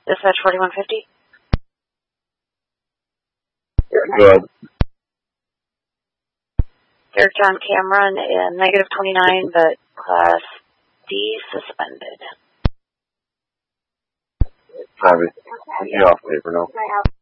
Dispatch 4150. Go ahead. Derek John Cameron, negative 29, but class D suspended. Copy. You're off paper now.